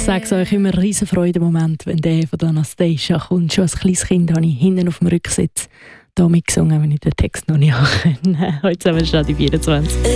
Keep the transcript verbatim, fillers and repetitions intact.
sage es euch, immer ein riesen Freudenmoment, wenn der von der Anastasia kommt. Schon als kleines Kind habe ich hinten auf dem Rücksitz da mitgesungen, wenn ich den Text noch nicht kenne. Heute sind wir schon die vierundzwanzig.